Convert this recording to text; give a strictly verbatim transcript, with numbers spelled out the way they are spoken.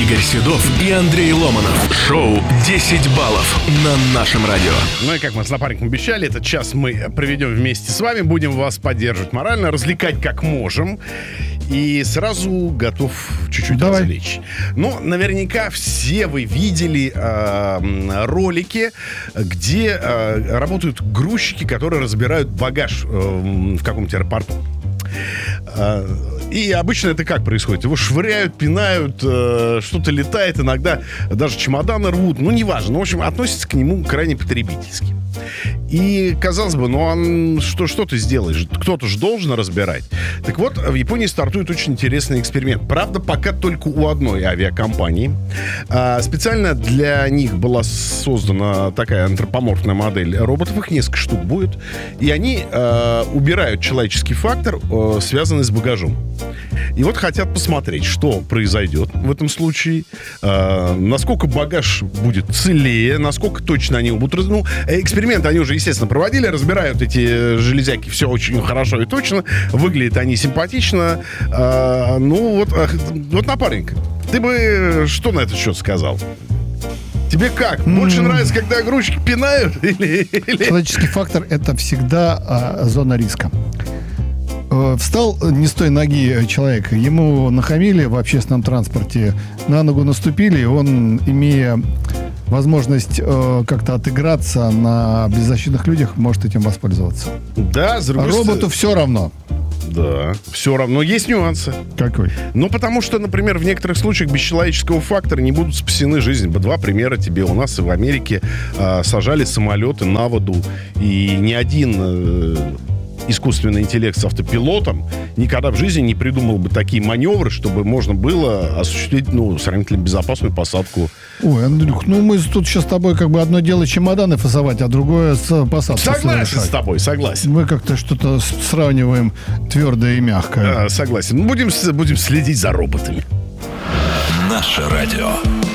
Игорь Седов и Андрей Ломанов. Шоу десять баллов на нашем радио. Ну и как мы с напарником обещали, этот час мы проведем вместе с вами. Будем вас поддерживать морально, развлекать как можем. И сразу готов чуть-чуть Давай. развлечь. Ну, наверняка все вы видели э, ролики, где э, работают грузчики, которые разбирают багаж э, в каком-нибудь аэропорту. Э, и обычно это как происходит? Его швыряют, пинают, э, что-то летает, иногда даже чемоданы рвут. Ну, неважно. Ну, в общем, относятся к нему крайне потребительски. И, казалось бы, ну, он, что, что ты сделаешь? Кто-то же должен разбирать. Так вот, в Японии стартует очень интересный эксперимент. Правда, пока только у одной авиакомпании. А, специально для них была создана такая антропоморфная модель роботов. Их несколько штук будет. И они а, убирают человеческий фактор, а, связанный с багажом. И вот хотят посмотреть, что произойдет в этом случае. А, насколько багаж будет целее, насколько точно они будут... раз- Ну, эксперименты они уже, естественно, проводили, разбирают эти железяки, все очень хорошо и точно, выглядят они симпатично. А, ну, вот, а, вот, напарник, ты бы что на этот счет сказал? Тебе как? Больше М. нравится, когда грузчики пинают? Или, или- Человеческий фактор — это всегда а, зона риска. Э, Встал не с той ноги человек, ему нахамили в общественном транспорте, на ногу наступили, он, имея возможность э, как-то отыграться на беззащитных людях, может этим воспользоваться. Да, с А другой роботу стороны- все равно. Да, все равно есть нюансы. Какой? Ну, потому что, например, в некоторых случаях без человеческого фактора не будут спасены жизни. Два примера тебе. У нас и в Америке а, сажали самолеты на воду, и ни один э, искусственный интеллект с автопилотом никогда в жизни не придумал бы такие маневры, чтобы можно было осуществить, ну, сравнительно безопасную посадку. Ой, Андрюх, ну мы тут сейчас с тобой как бы одно дело чемоданы фасовать, а другое с посадкой Согласен с совершать. тобой, согласен. Мы как-то что-то с- сравниваем твердое и мягкое. А, согласен. Ну, Будем, с- будем следить за роботами. Наше радио.